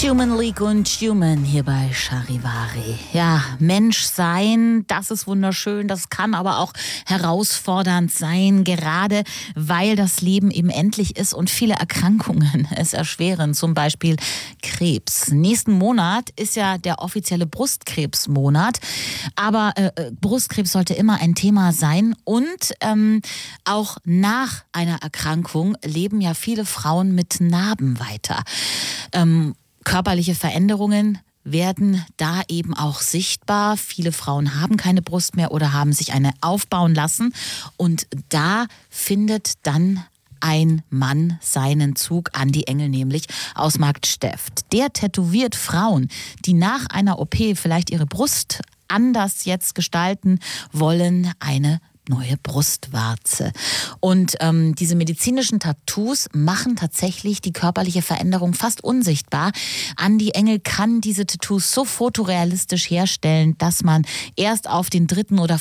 Human League und Human hier bei Charivari. Ja, Mensch sein, das ist wunderschön, das kann aber auch herausfordernd sein, gerade weil das Leben eben endlich ist und viele Erkrankungen es erschweren, zum Beispiel Krebs. Nächsten Monat ist ja der offizielle Brustkrebsmonat, aber Brustkrebs sollte immer ein Thema sein und auch nach einer Erkrankung leben ja viele Frauen mit Narben weiter. Körperliche Veränderungen werden da eben auch sichtbar. Viele Frauen haben keine Brust mehr oder haben sich eine aufbauen lassen. Und da findet dann ein Mann seinen Zug, Andi Engel nämlich aus Marktsteft. Der tätowiert Frauen, die nach einer OP vielleicht ihre Brust anders jetzt gestalten wollen, eine neue Brustwarze. Und diese medizinischen Tattoos machen tatsächlich die körperliche Veränderung fast unsichtbar. Andi Engel kann diese Tattoos so fotorealistisch herstellen, dass man erst auf den 3. oder